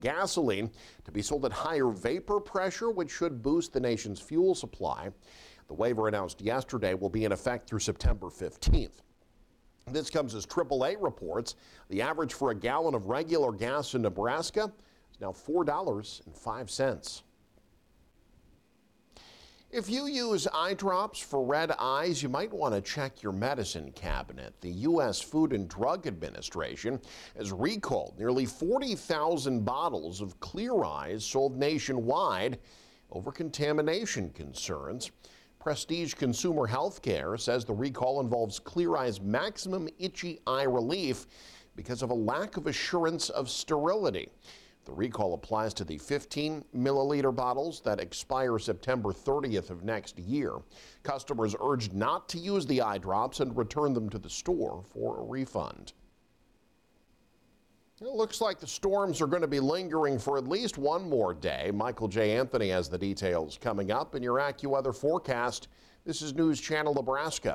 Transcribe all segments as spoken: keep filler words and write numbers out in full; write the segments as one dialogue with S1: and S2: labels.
S1: gasoline to be sold at higher vapor pressure, which should boost the nation's fuel supply. The waiver announced yesterday will be in effect through September fifteenth. This comes as triple A reports the average for a gallon of regular gas in Nebraska is now four dollars and five cents. If you use eye drops for red eyes, you might want to check your medicine cabinet. The U S Food and Drug Administration has recalled nearly forty thousand bottles of Clear Eyes sold nationwide over contamination concerns. Prestige Consumer Healthcare says the recall involves Clear Eyes Maximum Itchy Eye Relief because of a lack of assurance of sterility. The recall applies to the fifteen milliliter bottles that expire September thirtieth of next year. Customers urged not to use the eye drops and return them to the store for a refund. It looks like the storms are going to be lingering for at least one more day. Michael J. Anthony has the details coming up in your AccuWeather forecast. This is News Channel Nebraska.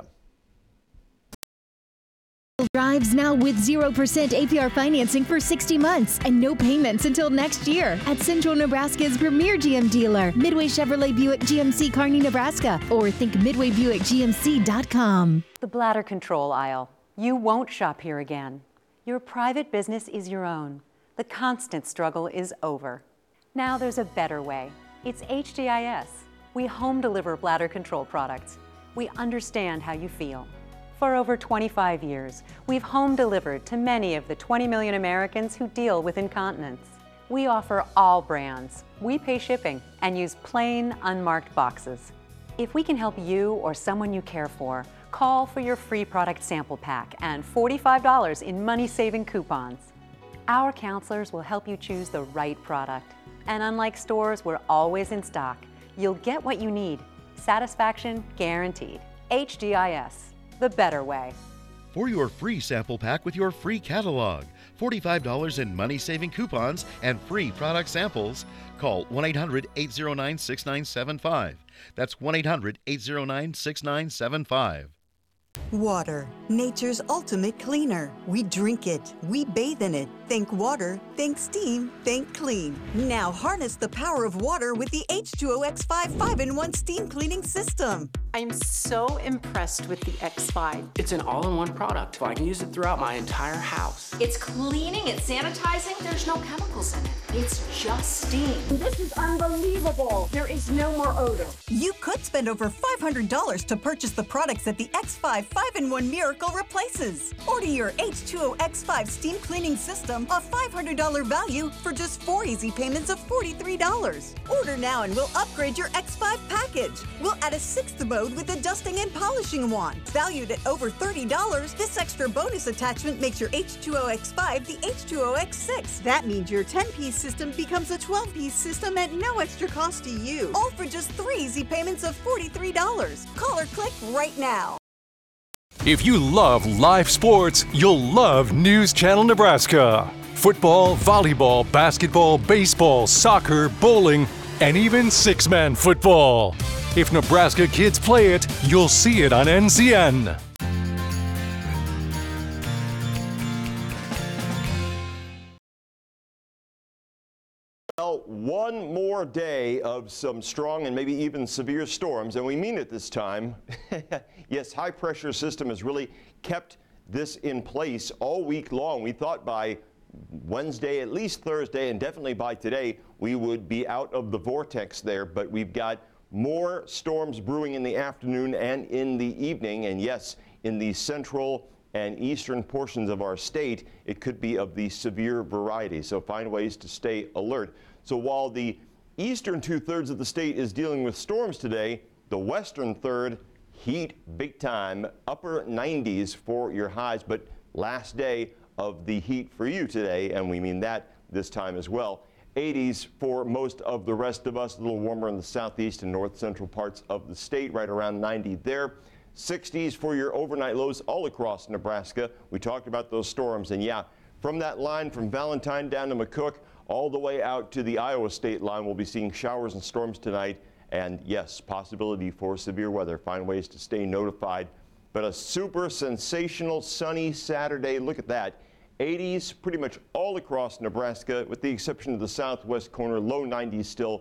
S2: Drives now with zero percent A P R financing for sixty months and no payments until next year at Central Nebraska's premier G M dealer, Midway Chevrolet Buick G M C Kearney, Nebraska, or think midway buick g m c dot com.
S3: The bladder control aisle. You won't shop here again. Your private business is your own. The constant struggle is over. Now there's a better way. It's H D I S. We home deliver bladder control products. We understand how you feel. For over twenty-five years, we've home delivered to many of the twenty million Americans who deal with incontinence. We offer all brands. We pay shipping and use plain, unmarked boxes. If we can help you or someone you care for, call for your free product sample pack and forty-five dollars in money-saving coupons. Our counselors will help you choose the right product. And unlike stores, we're always in stock. You'll get what you need. Satisfaction guaranteed. H D I S, the better way.
S4: For your free sample pack with your free catalog, forty-five dollars in money-saving coupons, and free product samples, call one eight hundred, eight oh nine, six nine seven five. That's one eight hundred, eight oh nine, six nine seven five.
S5: Water, nature's ultimate cleaner. We drink it, we bathe in it. Think water, think steam, think clean. Now harness the power of water with the H two O X five five in one steam cleaning system.
S6: I'm so impressed with the X five. It's an all-in-one product. I can use it throughout my entire house.
S7: It's cleaning, it's sanitizing, there's no chemicals in it. It's just steam.
S8: This is unbelievable. There is no more odor.
S5: You could spend over five hundred dollars to purchase the products that the X five five in one Miracle replaces. Order your H two O X five steam cleaning system, a five hundred dollars value, for just four easy payments of forty-three dollars. Order now and we'll upgrade your X five package. We'll add a sixth mode with a dusting and polishing wand. Valued at over thirty dollars, this extra bonus attachment makes your H two O X five the H two O X six. That means your ten-piece system becomes a twelve-piece system at no extra cost to you. All for just three easy payments of forty-three dollars. Call or click right now.
S9: If you love live sports, you'll love News Channel Nebraska. Football, volleyball, basketball, baseball, soccer, bowling, and even six-man football. If Nebraska kids play it, you'll see it on N C N.
S10: Well, one more day of some strong and maybe even severe storms, and we mean it this time. Yes, high pressure system has really kept this in place all week long. We thought by Wednesday, at least Thursday, and definitely by today, we would be out of the vortex there, but we've got more storms brewing in the afternoon and in the evening, and yes, in the central and eastern portions of our state, it could be of the severe variety, so find ways to stay alert. So while the eastern two-thirds of the state is dealing with storms today, the western third, heat big time, upper nineties for your highs, but last day of the heat for you today, and we mean that this time as well. eighties for most of the rest of us, a little warmer in the southeast and north central parts of the state, right around ninety there. sixties for your overnight lows all across Nebraska. We talked about those storms, and yeah, from that line from Valentine down to McCook, all the way out to the Iowa state line, we'll be seeing showers and storms tonight, and yes, possibility for severe weather. Find ways to stay notified. But a super sensational sunny Saturday, look at that, eighties pretty much all across Nebraska, with the exception of the southwest corner, low nineties still